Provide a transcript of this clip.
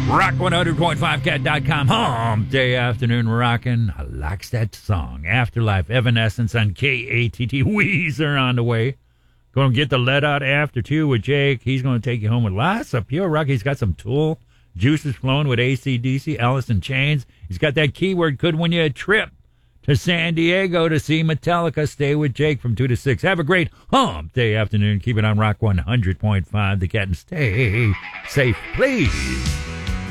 Rock 100.5cat.com. Hump Day afternoon rockin'. I likes that song. Afterlife, Evanescence on KATT. Weezer on the way. Going to get the let out after 2 with Jake. He's going to take you home with lots of pure rock. He's got some Tool. Juices flowing with AC/DC. Alice in Chains. He's got that keyword could win you a trip to San Diego to see Metallica. Stay with Jake from 2 to 6. Have a great Hump Day afternoon. Keep it on Rock 100.5 The Cat and stay safe, please.